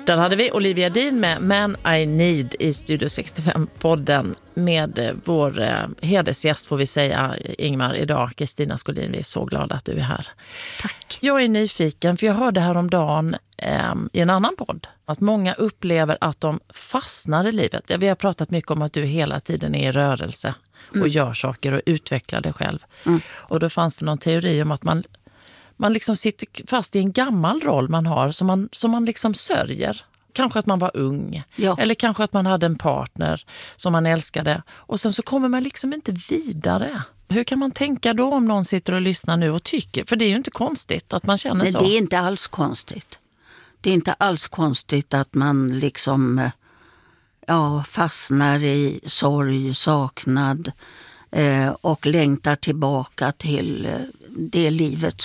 Där hade vi Olivia Dean med Man I Need i Studio 65-podden med vår hedersgäst får vi säga, Ingmar, idag, Kristina Skolin. Vi är så glada att du är här. Tack. Jag är nyfiken för jag hörde häromdagen i en annan podd att många upplever att de fastnar i livet. Vi har pratat mycket om att du hela tiden är i rörelse och gör saker och utvecklar dig själv. Och då fanns det någon teori om att man liksom sitter fast i en gammal roll man har som man liksom sörjer. Kanske att man var ung. Ja. Eller kanske att man hade en partner som man älskade. Och sen så kommer man liksom inte vidare. Hur kan man tänka då om någon sitter och lyssnar nu och tycker? För det är ju inte konstigt att man känner så. Nej, det är inte alls konstigt. Det är inte alls konstigt att man liksom fastnar i sorg, saknad och längtar tillbaka till det livet